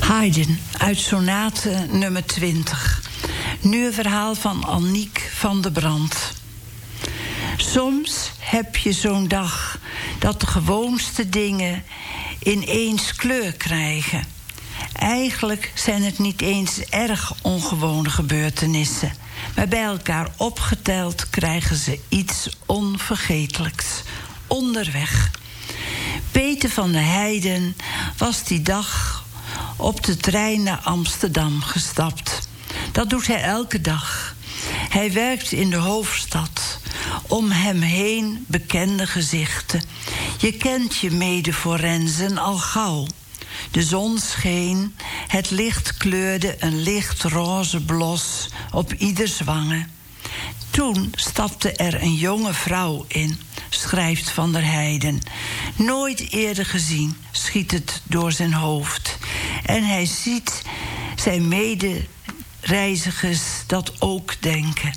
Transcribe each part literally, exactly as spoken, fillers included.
Haydn uit sonate nummer twintig. Nu een verhaal van Aniek van der Brand. Soms heb je zo'n dag dat de gewoonste dingen ineens kleur krijgen. Eigenlijk zijn het niet eens erg ongewone gebeurtenissen, maar bij elkaar opgeteld krijgen ze iets onvergetelijks. Onderweg. Peter van der Heijden was die dag op de trein naar Amsterdam gestapt. Dat doet hij elke dag. Hij werkt in de hoofdstad. Om hem heen bekende gezichten. Je kent je medeforensen al gauw. De zon scheen, het licht kleurde een licht roze blos op ieders wangen. Toen stapte er een jonge vrouw in, schrijft Van der Heijden. Nooit eerder gezien, schiet het door zijn hoofd. En hij ziet zijn medereizigers dat ook denken.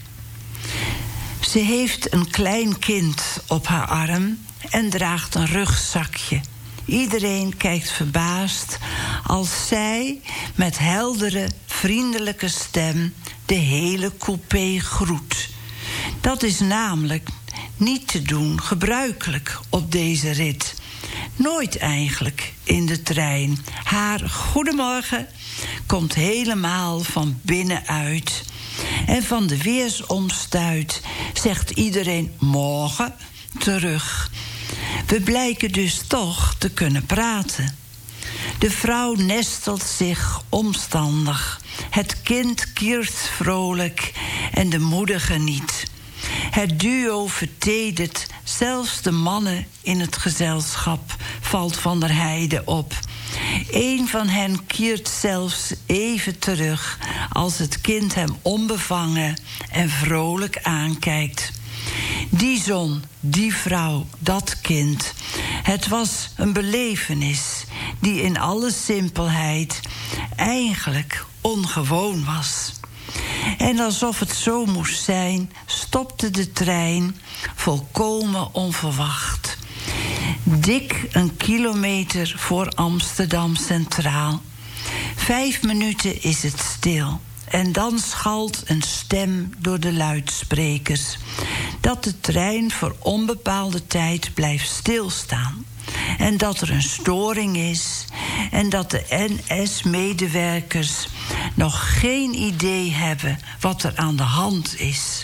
Ze heeft een klein kind op haar arm en draagt een rugzakje. Iedereen kijkt verbaasd als zij met heldere, vriendelijke stem de hele coupé groet. Dat is namelijk niet te doen gebruikelijk op deze rit. Nooit eigenlijk in de trein. Haar goedemorgen komt helemaal van binnenuit. En van de weersomstuit zegt iedereen morgen terug. We blijken dus toch te kunnen praten. De vrouw nestelt zich omstandig. Het kind kiert vrolijk en de moeder geniet. Het duo vertedert zelfs de mannen in het gezelschap, valt Van der Heijden op. Eén van hen kiert zelfs even terug als het kind hem onbevangen en vrolijk aankijkt. Die zon, die vrouw, dat kind. Het was een belevenis die in alle simpelheid eigenlijk ongewoon was. En alsof het zo moest zijn, stopte de trein volkomen onverwacht. Dik een kilometer voor Amsterdam Centraal. Vijf minuten is het stil. En dan schalt een stem door de luidsprekers. Dat de trein voor onbepaalde tijd blijft stilstaan. En dat er een storing is. En dat de N S-medewerkers nog geen idee hebben wat er aan de hand is.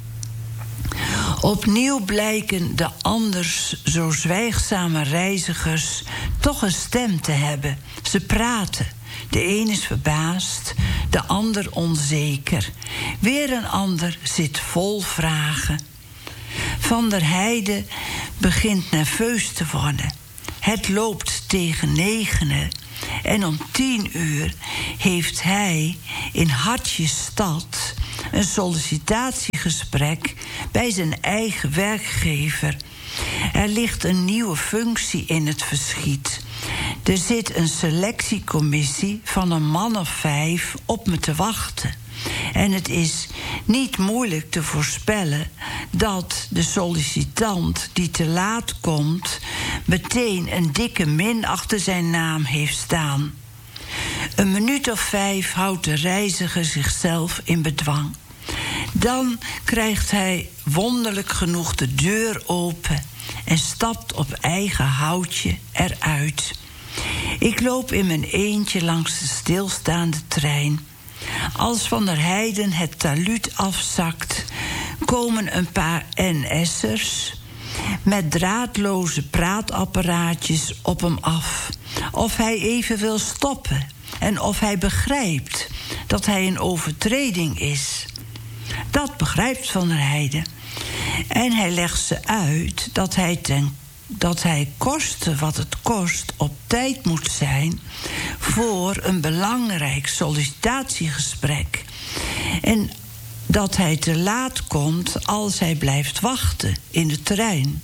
Opnieuw blijken de anders zo zwijgzame reizigers toch een stem te hebben. Ze praten. De een is verbaasd, de ander onzeker. Weer een ander zit vol vragen. Van der Heijden begint nerveus te worden. Het loopt tegen negenen. En om tien uur heeft hij in Hartjesstad een sollicitatiegesprek bij zijn eigen werkgever. Er ligt een nieuwe functie in het verschiet. Er zit een selectiecommissie van een man of vijf op me te wachten. En het is niet moeilijk te voorspellen dat de sollicitant die te laat komt meteen een dikke min achter zijn naam heeft staan. Een minuut of vijf houdt de reiziger zichzelf in bedwang. Dan krijgt hij wonderlijk genoeg de deur open en stapt op eigen houtje eruit. Ik loop in mijn eentje langs de stilstaande trein. Als Van der Heijden het talud afzakt, komen een paar N S'ers met draadloze praatapparaatjes op hem af. Of hij even wil stoppen en of hij begrijpt dat hij een overtreding is. Dat begrijpt Van der Heijden. En hij legt ze uit dat hij, ten, dat hij koste wat het kost op tijd moet zijn voor een belangrijk sollicitatiegesprek. En dat hij te laat komt als hij blijft wachten in de trein.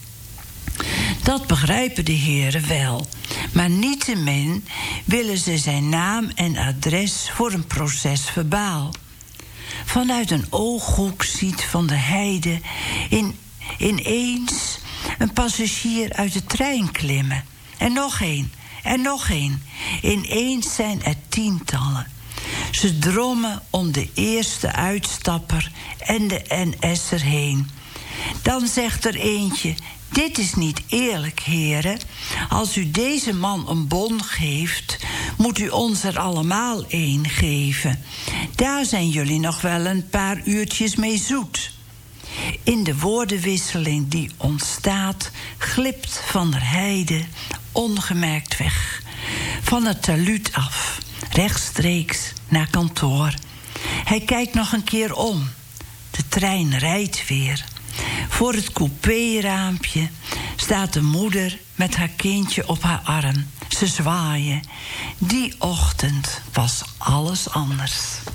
Dat begrijpen de heren wel. Maar niettemin willen ze zijn naam en adres voor een proces verbaal. Vanuit een ooghoek ziet Van der Heijden in, ineens een passagier uit de trein klimmen. En nog één. En nog één. Ineens zijn er tientallen. Ze drommen om de eerste uitstapper en de N S'er heen. Dan zegt er eentje: dit is niet eerlijk, heren. Als u deze man een bon geeft, moet u ons er allemaal één geven. Daar zijn jullie nog wel een paar uurtjes mee zoet. In de woordenwisseling die ontstaat, glipt Van der Heijden ongemerkt weg. Van het talud af, rechtstreeks naar kantoor. Hij kijkt nog een keer om. De trein rijdt weer. Voor het coupéraampje staat de moeder met haar kindje op haar arm. Ze zwaaien. Die ochtend was alles anders.